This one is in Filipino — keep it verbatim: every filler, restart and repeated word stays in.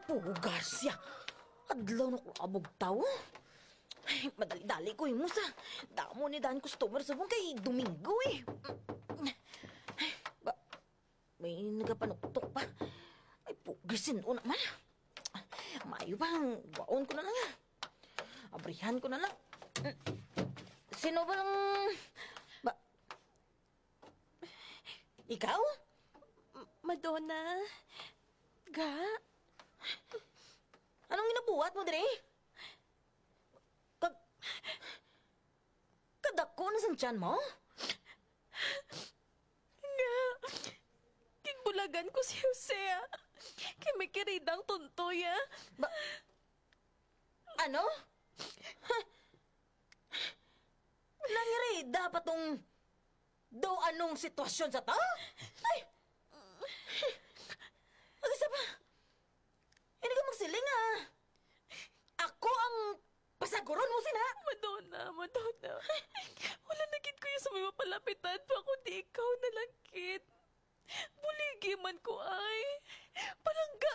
Pugar siya. Adlaw na ko abog tao. Ay, madali-dali ko yung musa. Damo ni Dan customer sa mong kay Domingo eh. Ay, ba, may nagapanuktok pa. Ay, pugisin o naman. Mayo pa, baon ko na lang. Abrihan ko na lang. Sino bang... Ba... Ikaw? Madonna? Ga? Anong ginabuhat mo, Dre? Kag... Kadako na sa tiyan mo? Nga. Kigbulagan ko si Jose, ah. Kay may kiridang tuntoy, ah. Ba... Ano? Nangyari, dapat tong... Do anong sitwasyon sa ta? Ay! Mag-isa pa. Hindi ka magsiling, ah. Ako ang pasaguron mo sina. Madonna, Madonna. Wala na kid ko yung sa may mapalapitan pa kundi ikaw na lang, kid. Buligi man ko ay. Palangga